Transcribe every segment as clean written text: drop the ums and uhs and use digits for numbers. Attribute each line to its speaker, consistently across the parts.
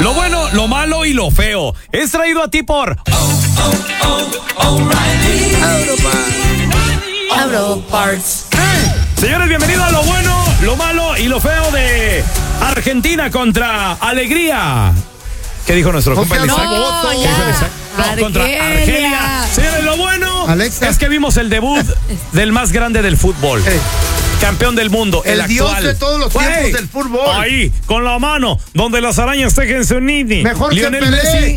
Speaker 1: Lo bueno, lo malo y lo feo. Es traído a ti por
Speaker 2: Auto Parts.
Speaker 1: Señores, bienvenidos a lo bueno, lo malo y lo feo de Argentina contra Alegría. ¿Qué dijo nuestro compañero Isaac? ¿Qué dijo Isaac? No, contra Argelia. Señores, lo bueno es que vimos el debut del más grande del fútbol. Campeón del mundo, el actual.
Speaker 3: Dios de todos los tiempos del fútbol.
Speaker 1: Ahí, con la mano, donde las arañas tejen su nini.
Speaker 3: Mejor
Speaker 1: Lionel
Speaker 3: que Pelé.
Speaker 1: Messi,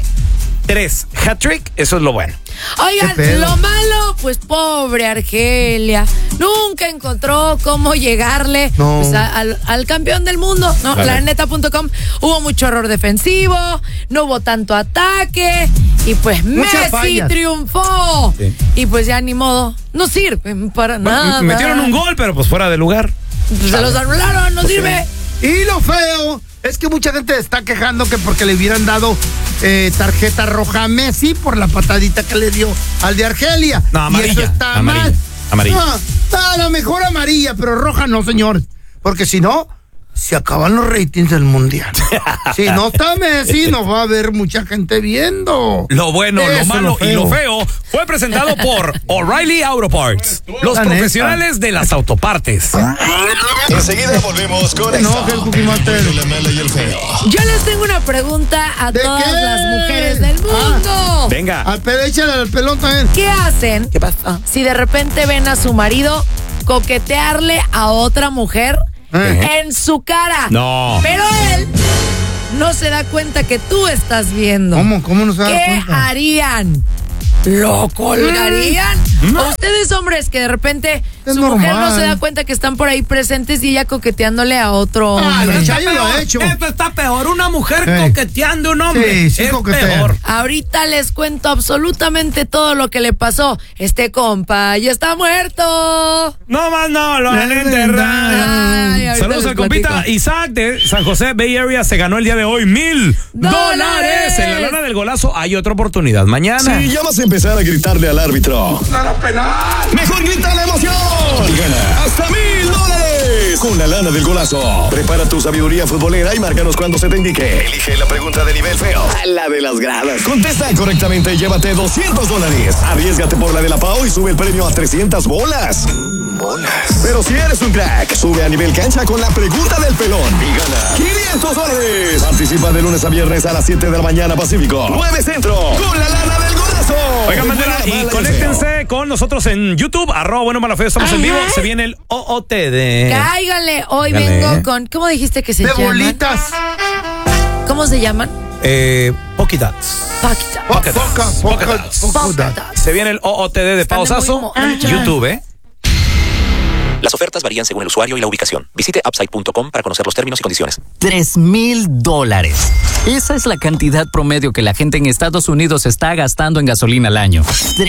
Speaker 1: 3 hat-trick, eso es lo bueno.
Speaker 2: Oigan, lo malo, pues pobre Argelia. Nunca encontró cómo llegarle pues, al campeón del mundo. No,
Speaker 1: vale.
Speaker 2: Planeta.com hubo mucho error defensivo, no hubo tanto ataque y pues Messi
Speaker 3: fallas.
Speaker 2: triunfó.
Speaker 1: Sí.
Speaker 2: Y pues ya ni modo, no sirve para nada.
Speaker 1: Metieron un gol, pero pues fuera de lugar.
Speaker 2: Se los anularon, no sirve.
Speaker 3: Y lo feo es que mucha gente está quejando que porque le hubieran dado tarjeta roja a Messi por la patadita que le dio al de Argelia.
Speaker 1: No, amarilla.
Speaker 3: Y eso está
Speaker 1: Amarilla.
Speaker 3: mal.
Speaker 1: Amarilla.
Speaker 3: No, a lo mejor amarilla, pero roja no, señor. Porque si no, se acaban los ratings del mundial. Si no está Messi, no va a haber mucha gente viendo.
Speaker 1: Lo bueno,
Speaker 3: Eso,
Speaker 1: lo malo y lo feo fue presentado por O'Reilly Auto Parts, los profesionales de las autopartes.
Speaker 4: Enseguida volvemos con
Speaker 3: No, que el Cookie Master.
Speaker 4: el malo y el feo.
Speaker 2: Yo les tengo una pregunta a
Speaker 3: ¿De
Speaker 2: todas
Speaker 3: qué?
Speaker 2: las mujeres del mundo.
Speaker 1: Venga.
Speaker 3: Échale al pelón también.
Speaker 2: ¿Qué hacen
Speaker 1: ¿Qué pasa?
Speaker 2: si de repente ven a su marido coquetearle a otra mujer en su cara?
Speaker 1: No.
Speaker 2: Pero él no se da cuenta que tú estás viendo.
Speaker 3: ¿Cómo no se da
Speaker 2: ¿Qué
Speaker 3: cuenta?
Speaker 2: harían? ¿Lo colgarían? ¿O ustedes, hombres, que de repente
Speaker 3: Es
Speaker 2: su mujer
Speaker 3: normal.
Speaker 2: no se da cuenta que están por ahí presentes y ella coqueteándole a otro hombre?
Speaker 3: el Chayo lo ha hecho.
Speaker 1: Esto está peor. Una mujer
Speaker 3: Ey.
Speaker 1: coqueteando a un hombre.
Speaker 3: Sí,
Speaker 1: es
Speaker 3: coquetea.
Speaker 1: peor.
Speaker 2: Ahorita les cuento absolutamente todo lo que le pasó. Este compa ya está muerto.
Speaker 1: No más no, lo van a enterrar.
Speaker 2: Ay, ahorita
Speaker 1: Saludos
Speaker 2: les
Speaker 1: al compita
Speaker 2: platico.
Speaker 1: Isaac de San José Bay Area. Se ganó el día de hoy $1,000.
Speaker 2: ¡Dólares!
Speaker 1: En la lana del golazo hay otra oportunidad mañana.
Speaker 4: Si ya vas a empezar a gritarle al árbitro, mejor grita la emoción y gana hasta $1,000 con la lana del golazo. Prepara tu sabiduría futbolera y márcanos cuando se te indique. Elige la pregunta de nivel feo, a la de las gradas. Contesta correctamente y llévate $200. Arriésgate por la de la Pau y sube el premio a 300 bolas. Pero si eres un crack, sube a nivel cancha con la pregunta del pelón y gana $500. Participa de lunes a viernes a las 7 de la mañana Pacífico, 9 Centro, con la lana del golazo.
Speaker 1: Oigan, bandera,
Speaker 4: Buena,
Speaker 1: y
Speaker 4: mala
Speaker 1: conéctense con nosotros en YouTube, @bueno, malo, feo, estamos en vivo. Se viene el OOTD.
Speaker 2: Cáigale, hoy
Speaker 1: Cáigale.
Speaker 2: vengo con... ¿Cómo dijiste que se
Speaker 3: De
Speaker 2: llaman?
Speaker 3: bolitas.
Speaker 2: ¿Cómo se llaman?
Speaker 1: Pocky Dots.
Speaker 2: Paquita.
Speaker 1: Pocket Dots. Pocket Dots.
Speaker 2: Pocket Dots.
Speaker 1: Se viene el OOTD de
Speaker 2: Están muy
Speaker 1: Pausazo.
Speaker 2: monos.
Speaker 1: YouTube,
Speaker 5: Las ofertas varían según el usuario y la ubicación. Visite upside.com para conocer los términos y condiciones.
Speaker 6: $3,000. Esa es la cantidad promedio que la gente en Estados Unidos está gastando en gasolina al año.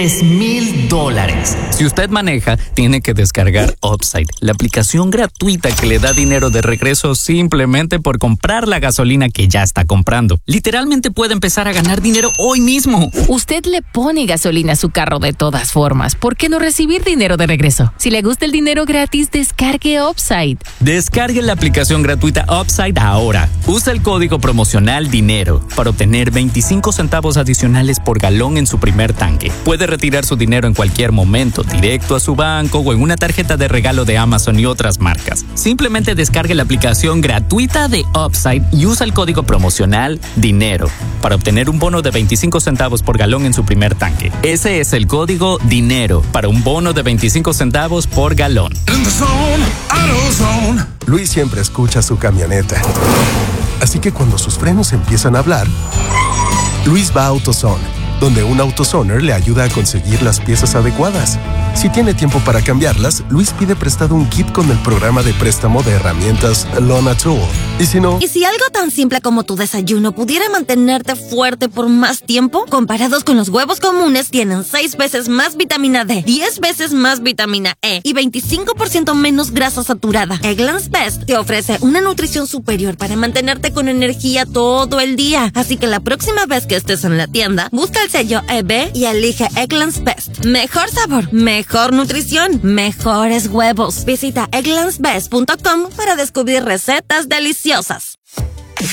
Speaker 6: $3,000. Si usted maneja, tiene que descargar Upside, la aplicación gratuita que le da dinero de regreso simplemente por comprar la gasolina que ya está comprando. Literalmente puede empezar a ganar dinero hoy mismo.
Speaker 7: Usted le pone gasolina a su carro de todas formas. ¿Por qué no recibir dinero de regreso? Si le gusta el dinero gratis, descargue Upside.
Speaker 6: Descargue la aplicación gratuita Upside ahora. Usa el código promocional DINERO para obtener 25 centavos adicionales por galón en su primer tanque. Puede retirar su dinero en cualquier momento, directo a su banco o en una tarjeta de regalo de Amazon y otras marcas. Simplemente descargue la aplicación gratuita de Upside y usa el código promocional DINERO para obtener un bono de 25 centavos por galón en su primer tanque. Ese es el código DINERO para un bono de 25 centavos por galón.
Speaker 8: Luis siempre escucha su camioneta. Así que cuando sus frenos empiezan a hablar, Luis va a AutoZone, donde un AutoZoner le ayuda a conseguir las piezas adecuadas. Si tiene tiempo para cambiarlas, Luis pide prestado un kit con el programa de préstamo de herramientas Lona Tool. Y si no...
Speaker 9: ¿Y si algo tan simple como tu desayuno pudiera mantenerte fuerte por más tiempo? Comparados con los huevos comunes, tienen 6 veces más vitamina D, 10 veces más vitamina E y 25% menos grasa saturada. Eggland's Best te ofrece una nutrición superior para mantenerte con energía todo el día. Así que la próxima vez que estés en la tienda, busca el sello EB y elige Eggland's Best. Mejor sabor, mejor nutrición, mejores huevos. Visita egglandsbest.com para descubrir recetas deliciosas.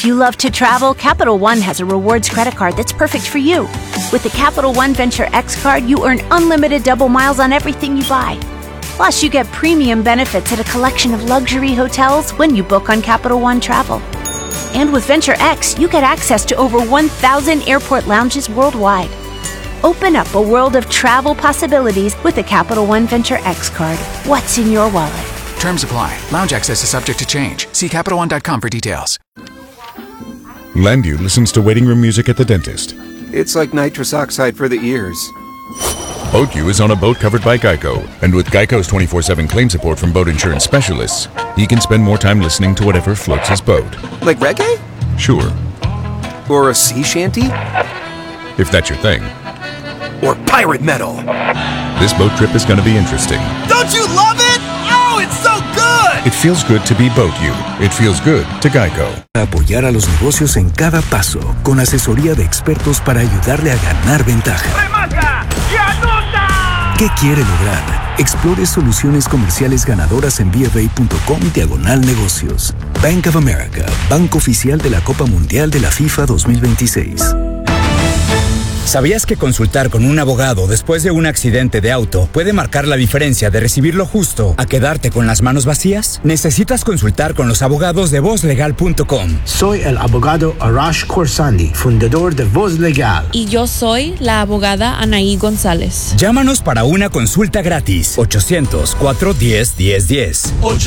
Speaker 10: If you love to travel, Capital One has a rewards credit card that's perfect for you. With the Capital One Venture X card, you earn unlimited double miles on everything you buy. Plus, you get premium benefits at a collection of luxury hotels when you book on Capital One Travel. And with Venture X, you get access to over 1,000 airport lounges worldwide. Open up a world of travel possibilities with the Capital One Venture X card. What's in your wallet?
Speaker 11: Terms apply. Lounge access is subject to change. See CapitalOne.com for details.
Speaker 12: Landu listens to waiting room music at the dentist.
Speaker 13: It's like nitrous oxide for the ears.
Speaker 12: BoatU is on a boat covered by Geico. And with Geico's 24/7 claim support from boat insurance specialists, he can spend more time listening to whatever floats his boat.
Speaker 13: Like reggae?
Speaker 12: Sure.
Speaker 13: Or a sea shanty?
Speaker 12: If that's your thing.
Speaker 13: Or pirate metal.
Speaker 12: This boat trip is going to be interesting.
Speaker 14: Don't you love it? Oh, it's so good!
Speaker 12: It feels good to be BoatU. It feels good to Geico.
Speaker 15: Apoyar a los negocios en cada paso, con asesoría de expertos para ayudarle a ganar ventaja.
Speaker 14: ¡Remata! ¡Y anota!
Speaker 15: ¿Qué quiere lograr? Explore soluciones comerciales ganadoras en bfa.com/negocios. Bank of America, banco oficial de la Copa Mundial de la FIFA 2026.
Speaker 16: ¿Sabías que consultar con un abogado después de un accidente de auto puede marcar la diferencia de recibir lo justo a quedarte con las manos vacías? Necesitas consultar con los abogados de VozLegal.com.
Speaker 17: Soy el abogado Arash Khorsandi, fundador de Voz Legal.
Speaker 18: Y yo soy la abogada Anaí González.
Speaker 16: Llámanos para una consulta gratis. 800-410-1010.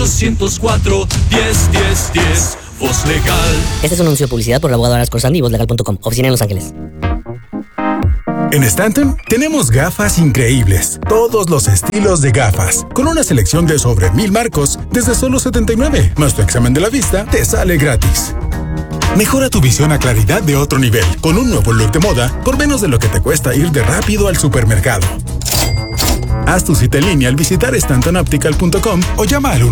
Speaker 19: 800-410-1010. Voz Legal.
Speaker 20: Este es un anuncio de publicidad por el abogado Arash Khorsandi y VozLegal.com. Oficina en Los Ángeles.
Speaker 21: En Stanton tenemos gafas increíbles, todos los estilos de gafas, con una selección de sobre 1000 marcos desde solo $79, más tu examen de la vista te sale gratis. Mejora tu visión a claridad de otro nivel, con un nuevo look de moda por menos de lo que te cuesta ir de rápido al supermercado. Haz tu cita en línea al visitar StantonOptical.com o llama al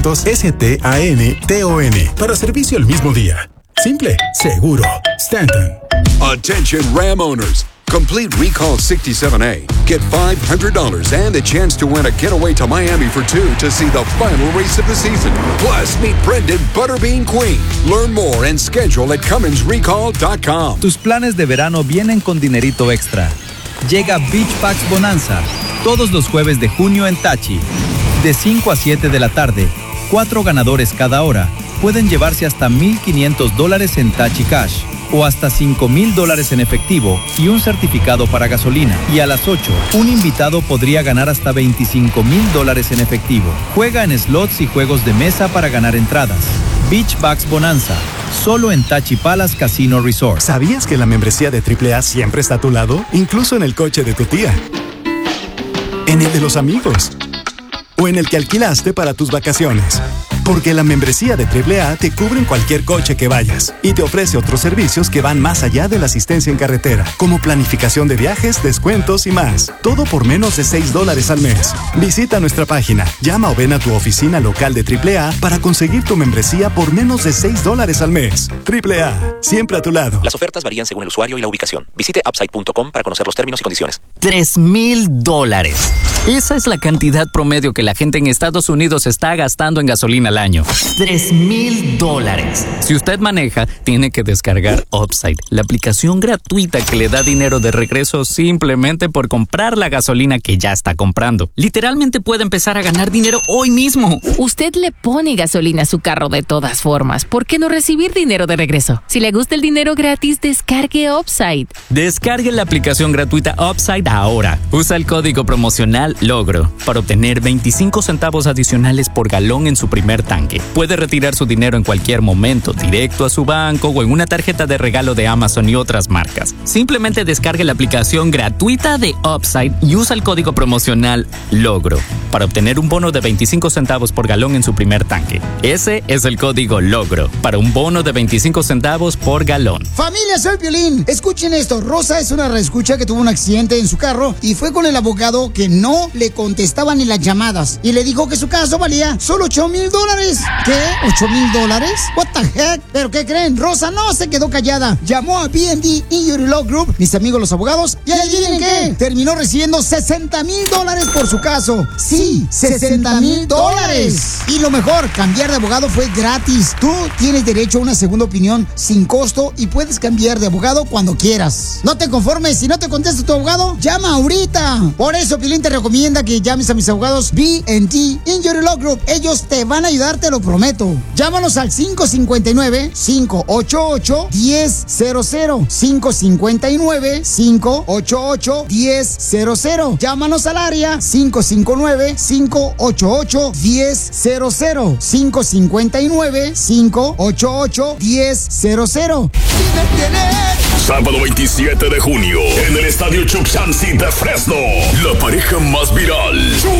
Speaker 21: 1-800-STANTON para servicio el mismo día. Simple, seguro, Stanton.
Speaker 22: Attention Ram owners. Complete Recall 67A. Get $500 and a chance to win a getaway to Miami for two to see the final race of the season. Plus, meet Brendan Butterbean Queen. Learn more and schedule at CumminsRecall.com.
Speaker 23: Tus planes de verano vienen con dinerito extra. Llega Beach Packs Bonanza todos los jueves de junio en Tachi. De 5 a 7 de la tarde, 4 ganadores cada hora pueden llevarse hasta $1,500 en Tachi Cash o hasta $5,000 en efectivo y un certificado para gasolina. Y a las 8, un invitado podría ganar hasta $25,000 en efectivo. Juega en slots y juegos de mesa para ganar entradas. Beach Bucks Bonanza, solo en Tachi Palace Casino Resort.
Speaker 24: ¿Sabías que la membresía de AAA siempre está a tu lado? Incluso en el coche de tu tía, en el de los amigos o en el que alquilaste para tus vacaciones. Porque la membresía de AAA te cubre en cualquier coche que vayas y te ofrece otros servicios que van más allá de la asistencia en carretera, como planificación de viajes, descuentos y más. Todo por menos de $6 al mes. Visita nuestra página, llama o ven a tu oficina local de AAA para conseguir tu membresía por menos de $6 al mes. AAA, siempre a tu lado.
Speaker 5: Las ofertas varían según el usuario y la ubicación. Visite upside.com para conocer los términos y condiciones.
Speaker 6: $3,000. Esa es la cantidad promedio que la gente en Estados Unidos está gastando en gasolina al año. $3,000. Si usted maneja, tiene que descargar Upside, la aplicación gratuita que le da dinero de regreso simplemente por comprar la gasolina que ya está comprando. Literalmente puede empezar a ganar dinero hoy mismo.
Speaker 7: Usted le pone gasolina a su carro de todas formas. ¿Por qué no recibir dinero de regreso? Si le gusta el dinero gratis, descargue Upside.
Speaker 6: Descargue la aplicación gratuita Upside ahora. Usa el código promocional LOGRO para obtener 25 centavos adicionales por galón en su primer tanque. Puede retirar su dinero en cualquier momento, directo a su banco o en una tarjeta de regalo de Amazon y otras marcas. Simplemente descargue la aplicación gratuita de Upside y usa el código promocional LOGRO para obtener un bono de 25 centavos por galón en su primer tanque. Ese es el código LOGRO para un bono de 25 centavos por galón.
Speaker 25: Familia, soy Piolín. Escuchen esto. Rosa es una reescucha que tuvo un accidente en su carro y fue con el abogado que no le contestaban en las llamadas y le dijo que su caso valía solo $8,000. $8,000. ¿Qué? $8,000? What the heck? ¿Pero qué creen? Rosa no se quedó callada. Llamó a BND Injury Law Group, mis amigos los abogados, y adivinen qué, terminó recibiendo $60,000 por su caso. Sí, $60,000. Y lo mejor, cambiar de abogado fue gratis. Tú tienes derecho a una segunda opinión sin costo y puedes cambiar de abogado cuando quieras. No te conformes, si no te contesta tu abogado, llama ahorita. Por eso Piolín te recomienda que llames a mis abogados B&T Injury Law Group. Ellos te van a ayudar, te lo prometo. Llámanos al 559-588-1000. 559-588-1000. Llámanos al área 559-588-1000. 559-588-1000.
Speaker 19: Sábado 27 de junio, en el Estadio Chuck Shansi de Fresno, la pareja más viral,